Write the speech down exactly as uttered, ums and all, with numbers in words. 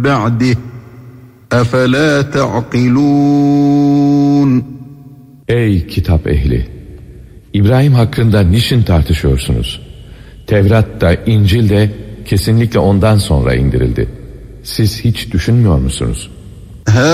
بَعْدِهِ اَفَلَا تَعْقِلُونَ. Ey kitap ehli! İbrahim hakkında niçin tartışıyorsunuz? Tevrat da İncil de kesinlikle ondan sonra indirildi. Siz hiç düşünmüyor musunuz?